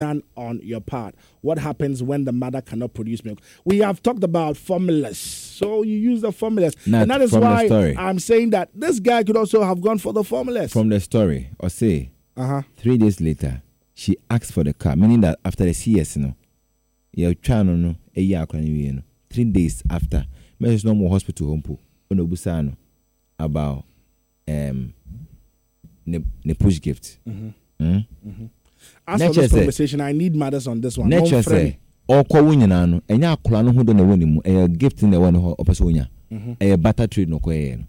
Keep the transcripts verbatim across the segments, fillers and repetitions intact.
done on your part? What happens when the mother cannot produce milk? We have talked about formulas, so you use the formulas, Not and that is why I'm saying that this guy could also have gone for the formulas. From the story, or say, uh-huh. three days later, she asked for the car, meaning that after the C S, no, you're trying to know a year, no, three days after, there's no more hospital home po, no busano about um the the push gift. Mm-hmm. Mm? Mm-hmm. As for this conversation, say, I need mothers on this one. Nature say, all call winning no, and ya clan who don't know when a gift in the one of Opasonia, a butter trade no quay.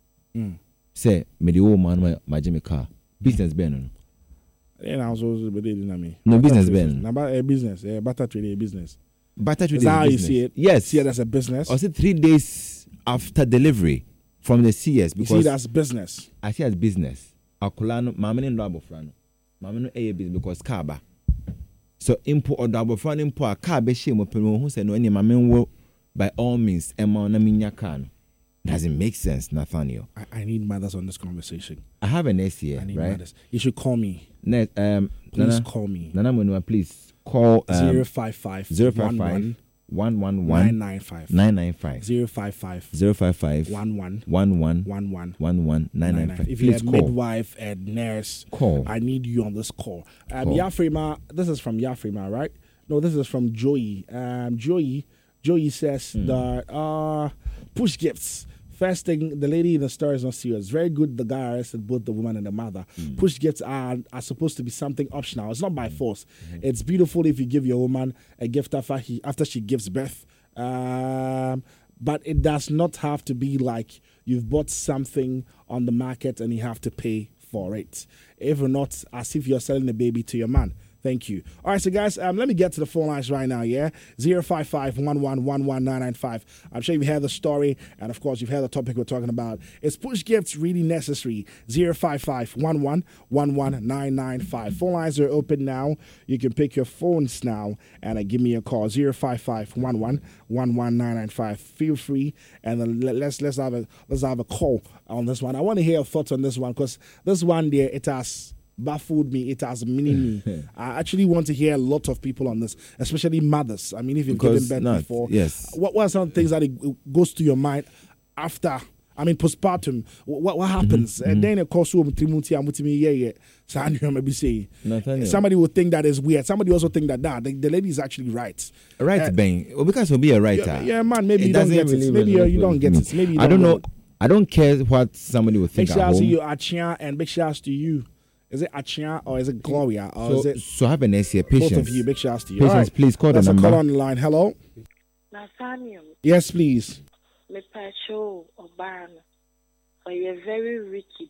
Say, me the old man, my Jimmy car, business ben. And I was also me. No business ben. About a business, a butter trade, a business. Butter trade. Is that how you see it? Yes. See it as a business. I said three days after delivery from the C S because you see it as business. I see it as business. Akulano, mamma and double frano. Mamma a business because Kaba. So import or double front import a car be shame of who said no any mamma will by all means Emma na minya can. Doesn't make sense, Nathaniel. I, I need mothers on this conversation. I have an S here, right? Mothers. You should call me. Net, um, please Nana, call me. Nana Munua, please call um, zero five five zero five five one one one nine nine five nine nine five zero five five zero five five one one one one one one one one nine nine five. If you're a midwife and nurse, call. I need you on this call. Um, call. Yafrima, this is from Yafrima, right? No, this is from Joey. Um, Joey, Joey says mm. that uh, push gifts. First thing, the lady in the story is not serious. Very good, the guy arrested both the woman and the mother. Mm. Push gifts are, are supposed to be something optional. It's not by force. Mm-hmm. It's beautiful if you give your woman a gift after, he, after she gives birth. Um, but it does not have to be like you've bought something on the market and you have to pay for it. If not, as if you're selling a baby to your man. Thank you. All right, so guys, um, let me get to the phone lines right now, yeah? zero five five one one one one nine nine five. I'm sure you've heard the story, and of course, you've heard the topic we're talking about. Is push gifts really necessary? zero five five one one one one nine nine five. Phone lines are open now. You can pick your phones now and uh, give me a call, zero five five one one one one nine nine five. Feel free, and then let's, let's, have a, let's have a call on this one. I want to hear your thoughts on this one, because this one there, it has baffled me, it has mini me. I actually want to hear a lot of people on this, especially mothers. I mean, if you've because given birth not, before, yes. what, what are some things that it goes to your mind after? I mean, postpartum. What what happens? Mm-hmm. And then it calls you yeah yeah. Nathaniel. Somebody would think that is weird. Somebody also think that that the, the lady is actually right. Right, uh, Ben. Well, because he'll be a writer. Yeah, yeah man. Maybe it you don't get really it. Maybe you, you don't get it. Maybe you I don't, don't know. I don't care what somebody would think. Big shouts to you, Achia, and big shouts to you. Is it Achia or is it Gloria? Or so, is it so have an S here. Patience. Both of you, big shouts to you. Patience, right. please call That's the number. A call on the line. Hello. Nathaniel. Yes, please. Me pacho Obama. Or you're very wicked.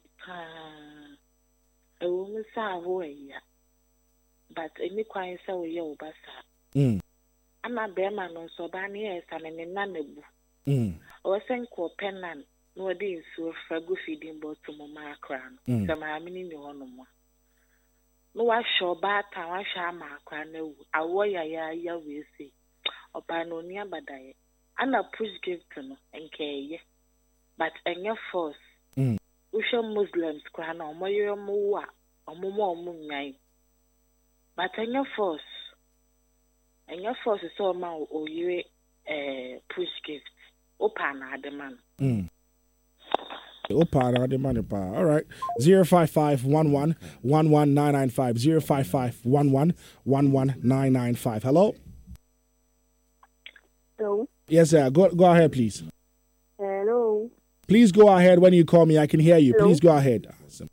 A woman sa ya. But any quiet so we are Obasa. Mm. I'm a bearman on Sobani as an enanabu. Mm. Or send call penman. No, I didn't so for good feeding both to my crown. Some I mean, you on more. No, I show bad time. I shall my crown. I wear ya ya will say. Or by no near badai. And I push gift to no and care. But in your force, we show Muslims crown or more your moa or more moon night. But in your force, and your force is all my or you a push gift. Open at the man. Mm. All right. zero five five one one one one nine nine five. zero five five one one one one nine nine five. Hello? Hello? Yes, sir. Go, go ahead, please. Hello? Please go ahead when you call me. I can hear you. Hello? Please go ahead.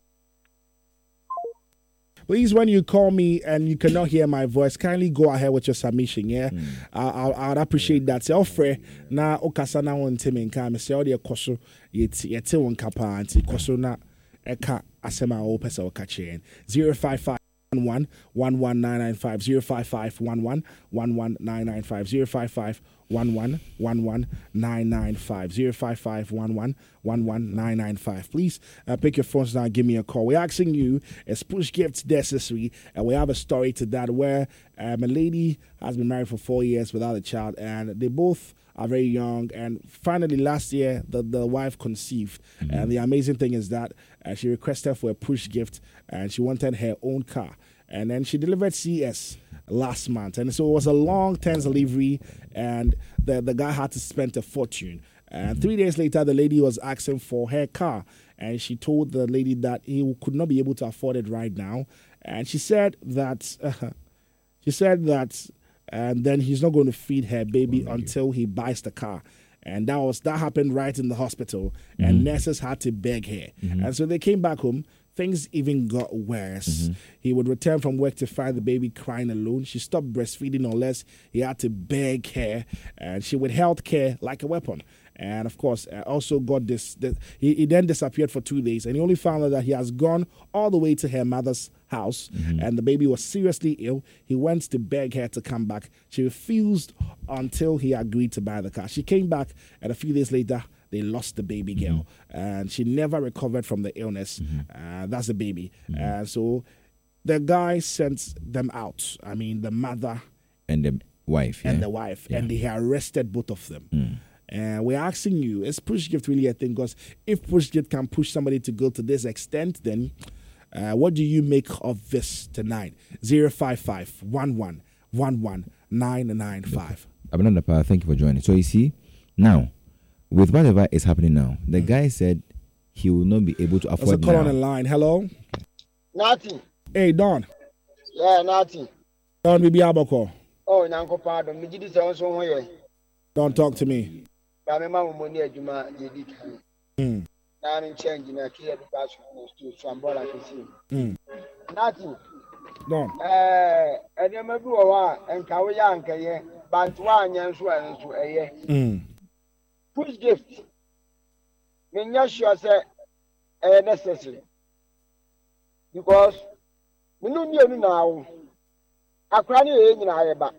Please, when you call me and you cannot hear my voice, kindly go ahead with your submission, yeah? Mm. I, I, I'd appreciate that. Say, ofre, na okasa na won teme nka, me say, odi ekoso, yeti, yeti won kapa, anti, koso na, eka, asema o pesa o kache. zero five five one one one one nine nine five, zero five five one one one one nine nine five, zero five five one one one one nine nine five, zero five five one one one one nine nine five. Please uh, pick your phones now and give me a call. We're asking you, is push gifts necessary? And we have a story to that where um, a lady has been married for four years without a child, and they both are very young. And finally, last year, the, the wife conceived. Mm-hmm. And the amazing thing is that uh, she requested for a push gift, and she wanted her own car. And then she delivered C S last month. And so it was a long, tense delivery, and the, the guy had to spend a fortune. And three days later, the lady was asking for her car, and she told the lady that he could not be able to afford it right now. And she said that, uh, she said that, and then he's not going to feed her baby oh, until he buys the car. And that was that happened right in the hospital, mm-hmm. and nurses had to beg her. Mm-hmm. And so they came back home. Things even got worse. Mm-hmm. He would return from work to find the baby crying alone. She stopped breastfeeding unless he had to beg her, and she withheld care like a weapon. And of course, uh, also got this. this he, he then disappeared for two days, and he only found out that he has gone all the way to her mother's house, mm-hmm. and the baby was seriously ill. He went to beg her to come back. She refused until he agreed to buy the car. She came back, and a few days later, they lost the baby girl, mm-hmm. and she never recovered from the illness. Mm-hmm. Uh, that's the baby. Mm-hmm. And uh, so the guy sent them out. I mean, the mother and the wife, and yeah? the wife, yeah. and they arrested both of them. Mm. And we're asking you, is Pushgift really a thing? Because if Pushgift can push somebody to go to this extent, then uh, what do you make of this tonight? zero five five one one one one nine nine five. Abinanda, thank you for joining. So you see, now, with whatever is happening now, the mm. guy said he will not be able to afford. There's a call now. on the line. Hello? Nothing. Hey, Don. Yeah, nothing. Don, Bibi Aboko. Oh, Nanko, pardon. Me did say so here. Don't talk to me. I'm a man money at Juma, did it. Now I'm changing a key at the bash to Sambola to see. Nothing. Don. Eh, and you may go and Kawayanka, but one young swan to a year. Push gift. When you sure say a necessary. Because we don't know now. I can't hear you now.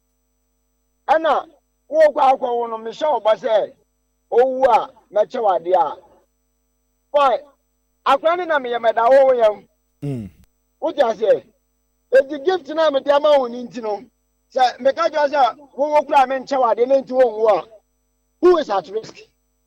Anna, walk out on Michelle, but say, oh, Machawa, dear. Why, I can't name me, Madame. Oh, what I say? If the gift name at the amount into no, say, make I just a woman climb and shower, they need to own. Who is at risk?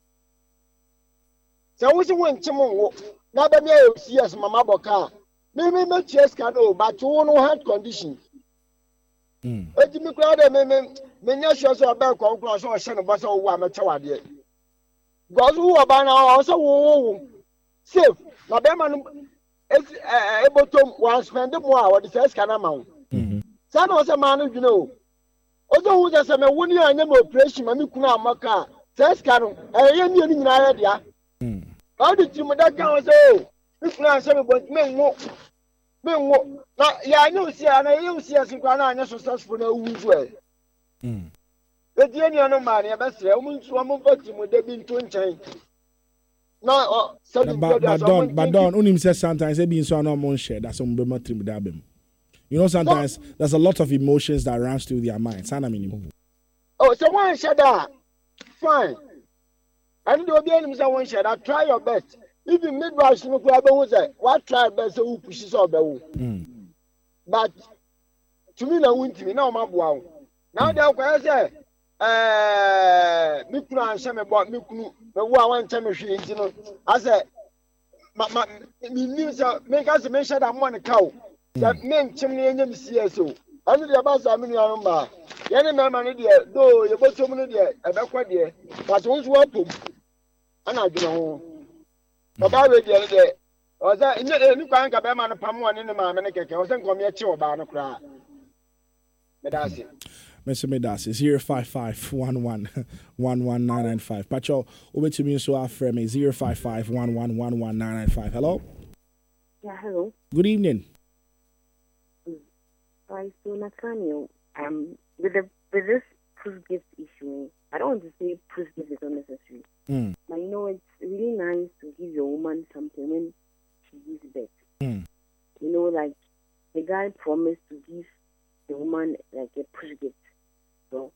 So, who's the one Chimo? Now, the mayor sees Mamma Boca. Maybe my chest can do, but you won't have conditions. Eti mi kura de me me me nya sure so ba ko ko so hye no ba so wo amacha wade. Because who oba na o so wo wo safe. Na be ma no e botom wan spend mo a wo de first kana ma wo. Mhm. Sa na o se ma no dwene o. O so hu se me woni anya ma operation ma mi kunu amaka. First kana e ye mi ni nyina ya dia. Mhm. How did you da kan o so? Mi kunu an se me bo me wo. Me wo na ya nyu si ana yu si asinkwa na anya successful na wu well. Mm. The die ni no ma na be sere o mu ntu o mu pati mu de bi ntu nchan. Na o so the but don but don unim say sometimes e bi nso na mo share that some be matrim da bem. You know sometimes so, there's a lot of emotions that runs through their mind. Sana minimum. Oh, so one share that. Fine. And do be any say one share that, try your best. Even midwives no go able say what try best who pushes up be. But to me na win me na o maboa wo. Now dey go say eh me kunu an she me bo me kunu me wo a wan tell me hwe nti no I say ma ma me ni say me ka say me share that money cow. That me nchim ne enya me C S O. Anu dey ba sa me nu anu ma. Ye ne me ma no dey do ye botom no dey e be kwa dey. But won so apom. Ana adwene ho. Baba we dey dey. O say nye ni kwan ka be ma no pam woni ne ma me ne keke. O say nkom ye chi oba no kra. Me da say. Mister Medasi, zero five five one one one one nine nine five. Pacho, over to me so I frame me zero five five one one one one nine nine five. Hello? Yeah, hello. Good evening. Right, so Nathaniel, um, with the with this proof gift issue, I don't want to say proof gift is unnecessary. Mm. But you know, it's really nice to give your woman something when she gives birth. Mm. You know, like the guy promised to give the woman like a push gift. So,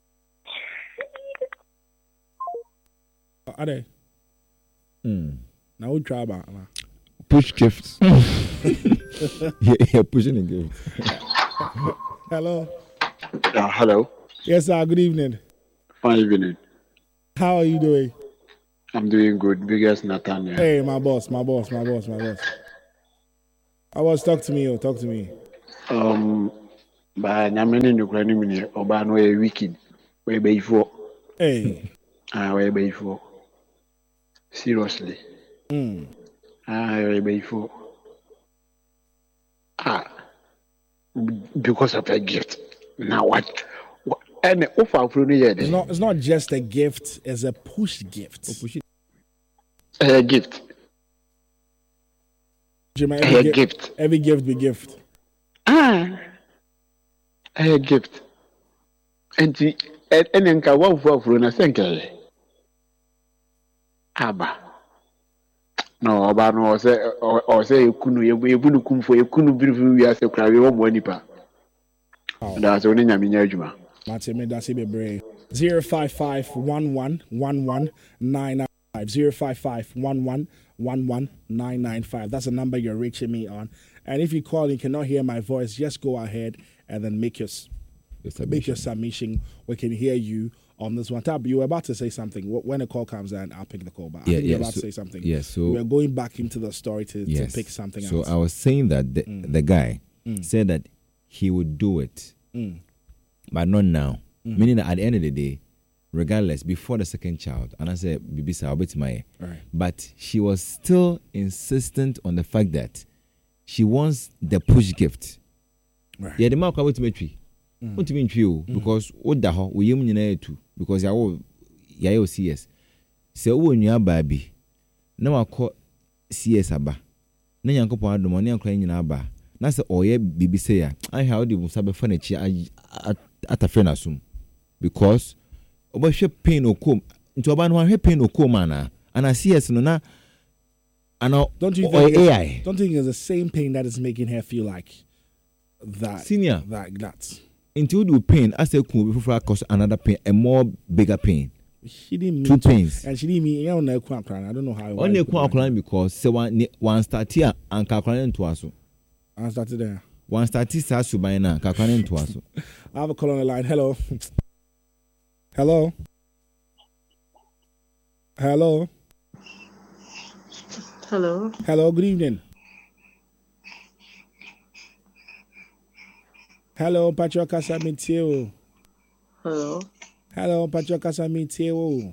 are they? Mm. Now we try about push gifts. yeah, yeah, pushing a gift. Hello. Uh, hello. Yes, sir. Good evening. Fine evening. How are you doing? I'm doing good. Biggest Nathaniel. Hey, my boss, my boss, my boss, my boss. I was talk to me. Oh, talk to me. Um, Ba nyame ne nukura ni mini oba no e wicked. We be ifo. Hey. Ah, we be ifo. Seriously. Mm. Ah, we be ifo. Ah, because of a gift. Now what? what and offer for the It's not. It's not just a gift. It's a push gift. Oh, push it. A gift. Jimmy, A every gift. gift. Every gift be gift. Ah, a gift. And the and then ka wa for for na senke. Aba. No, oba no say or say ekunu ebunu kumfo ekunu birifu wi ase kra we wo mo nipa. That's only nyame nya adwuma. Mate me that's be brave. zero five five one one one one nine nine five zero five five one one one one nine nine five. That's the number you're reaching me on. And if you call and you cannot hear my voice, just go ahead and then make your make your submission. We can hear you on this one. Tab, you were about to say something. When a call comes in, I'll pick the call back. I Yeah, think yeah, you're about so, to say something. Yes, yeah, so we're going back into the story to, yes, to pick something so else. So I was saying that the, mm. the guy mm. said that he would do it, mm. but not now. Mm. Meaning that at the end of the day, regardless, before the second child, and I said, Bibisa, I'll bet my, right. But she was still insistent on the fact that she wants the push gift. Right. Yeah, the mark about to make tree. What to mean you? Because what the hell we you too? Because ya oh ya C S. Say oh nua baby. Na I call C S aba. Na yankopon adom na yankran nyina aba. Na say oye bibi say ya. I how the musa be fa na chi atafre na sum. Because obahwe pain okom. Nti oba no hwe pain okom ana. Ana C S no na ana don't you think A I? Don't think it's the same pain that is making her feel like that senior that that until you pain as a cool before cause another pain, a more bigger pain. She didn't two pains, and she didn't mean I don't know how. Only one because so one one start here and calculating to us. I started there. One start is as to by now calculating to us. I have a call on the line. Hello, hello, hello, hello, hello. Good evening. Hello, Patrick Casamitio. Hello. Hello, Patrick Casamitio.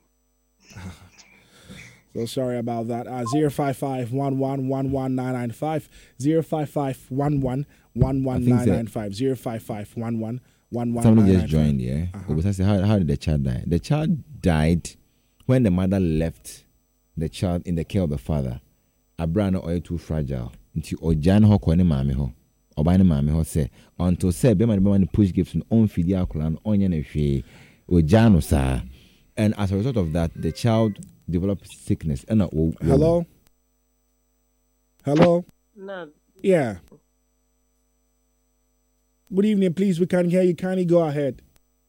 So sorry about that. Uh, zero five five one one one one nine nine five zero five five one one one one nine nine five zero five five one one one one. Somebody just joined, yeah. Uh-huh. Say, how, how did the child die? The child died when the mother left the child in the care of the father. Abrana oil too fragile. Until Ojan ho kwane mame ho. Obani mame ho say until say be man be man push gifts on fidi akula onye na hwe ojano sa, and as a result of that the child developed sickness and o, hello hello no yeah good evening, please, we can't hear you. Kindly go ahead.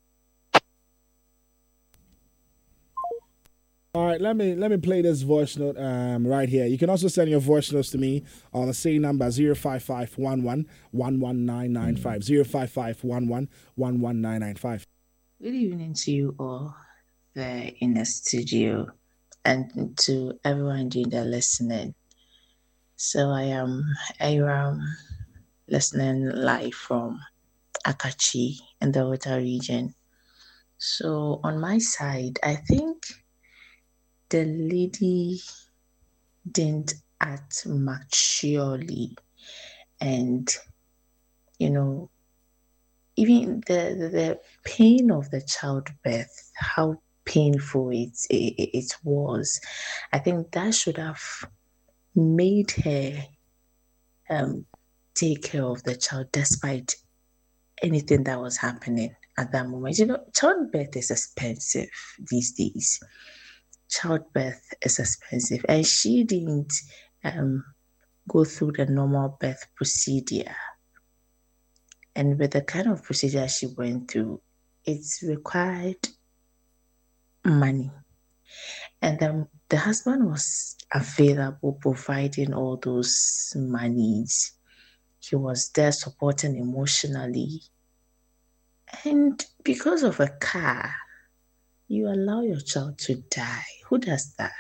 All right, let me let me play this voice note um, right here. You can also send your voice notes to me on the same number zero five five one one one one nine nine five zero five five one one one one nine nine five. Good evening to you all there in the studio and to everyone doing the listening. So I am Aram listening live from Akachi in the Water region. So on my side, I think the lady didn't act maturely, and you know, even the, the the pain of the childbirth, how painful it, it it was, I think that should have made her um take care of the child despite anything that was happening at that moment. You know, childbirth is expensive these days. Childbirth is expensive, and she didn't um, go through the normal birth procedure. And with the kind of procedure she went through, it's required money. And then the husband was available, providing all those monies. He was there supporting emotionally. And because of a car, you allow your child to die. Who does that?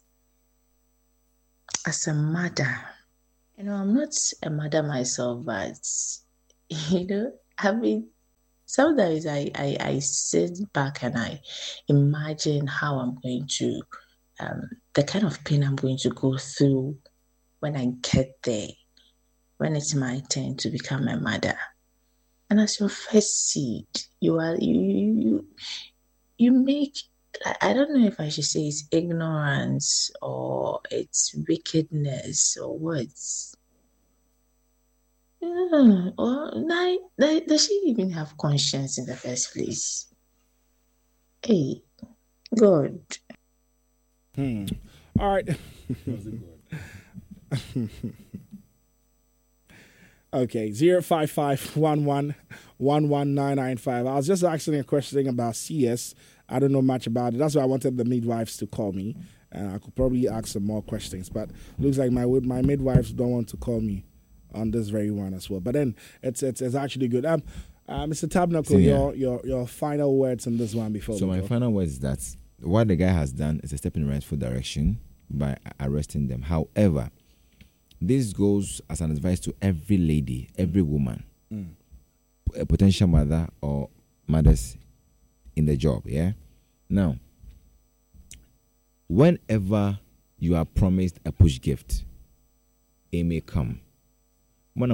As a mother, you know, I'm not a mother myself, but, you know, I mean, sometimes I, I, I sit back and I imagine how I'm going to, um, the kind of pain I'm going to go through when I get there, when it's my turn to become a mother. And as your first seed, you are you you you, you make. I don't know if I should say it's ignorance or it's wickedness or what. Yeah, or like, like, does she even have conscience in the first place? Hey, God. Hmm. All right. Okay, zero five five one one one one nine nine five. I was just asking a question about C S. I don't know much about it. That's why I wanted the midwives to call me, and I could probably ask some more questions. But looks like my my midwives don't want to call me on this very one as well. But then it's it's, it's actually good. Um, uh, Mister Tabernacle, your your your final words on this one before. So we my go. final words is that what the guy has done is a step in the rightful direction by arresting them. However, this goes as an advice to every lady, every woman, mm. a potential mother or mothers in the job. Yeah. Now, whenever you are promised a push gift, it may come. When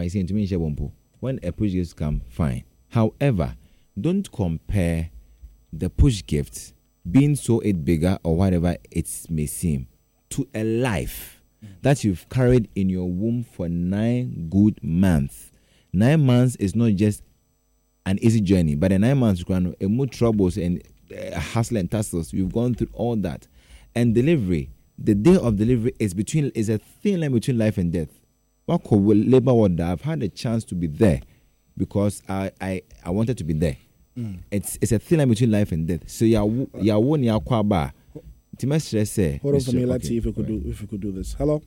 a push gift come, fine. However, don't compare the push gift being so it bigger or whatever it may seem to a life mm. that you've carried in your womb for nine good months. Nine months is not just an easy journey, but the nine months run a more troubles and uh, hustle and tussles. You've gone through all that, and delivery. The day of delivery is between is a thin line between life and death. Labor order. I've had a chance to be there because I I, I wanted to be there. Mm. It's it's a thin line between life and death. So ya ya won ya kwaba. Say. Hold on for me. Let's see if we could do if we could do this. Hello.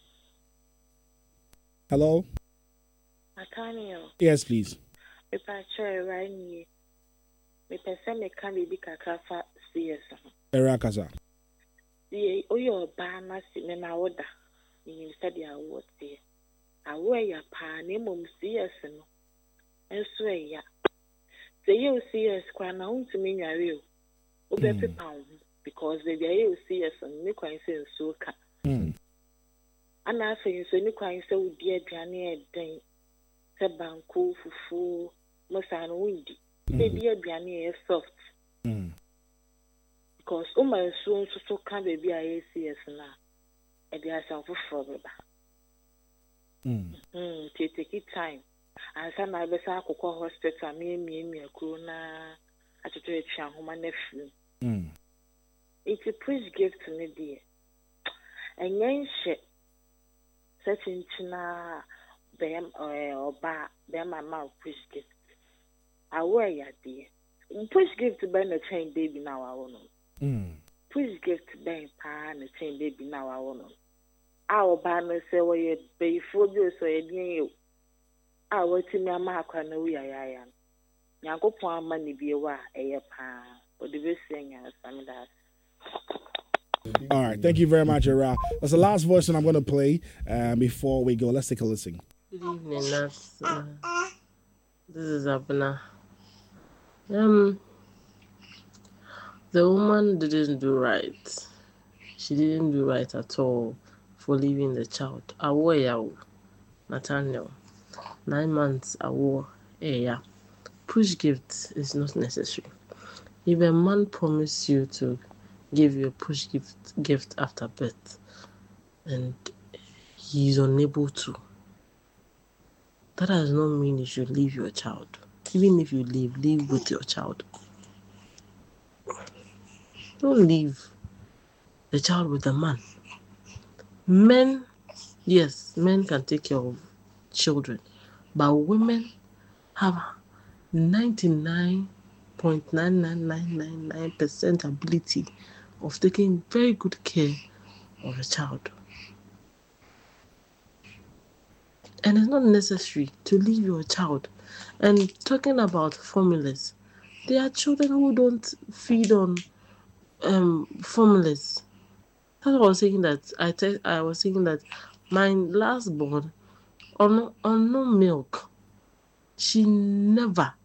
Hello. Nathaniel. Yes, please. If I try right here, if I send me can be kakafa C S. Erakaza. The oyo bana si me na order. You said ya what there. I wear ya pa name um C S no. And swear ya. Say you C S kwa na unto me ya real. Obe pepa because the you C S and me kwan say so ka. Mm. And I say so ni kwan say wo die aduane e den. Se banku fufu mosan windi. The die aduane e soft. Mm. Because o my so so kan baby I C S na. E dey asan fufu beba. Mm. Mm, take take time. And some I be say akoko hospital me me me akuro na atoto etwa homa na firi. Mm. It's a priest gift to me dear. And yen shit setting china bam or ba bam my mouth priest gift. I wear ya dear. Priest gift to burn a chain baby now I want. Mm. Priest gift to burn pan a chain baby now I want. Our banner say well you be phobia so you. I will tell me a mark on the way I am. Yanko point money be a wa a pa or the best thing as some that. All right, thank you very much, Ara. That's the last voice that I'm going to play uh, before we go. Let's take a listen. Good evening, Nats. Uh, this is Abna. Um, the woman didn't do right. She didn't do right at all for leaving the child. Awoyao, Nathaniel. Nine months awo, eh, yeah. Push gift is not necessary. If a man promises you to give you a push gift gift after birth and he is unable to, that does not mean you should leave your child. Even if you leave, leave with your child. Don't leave the child with the man. Men, yes, men can take care of children, but women have ninety-nine point nine nine nine nine nine percent ability of taking very good care of a child. And it's not necessary to leave your child. And talking about formulas, there are children who don't feed on um, formulas. That's what I was saying that I te- I was saying that my last born on on no milk. she never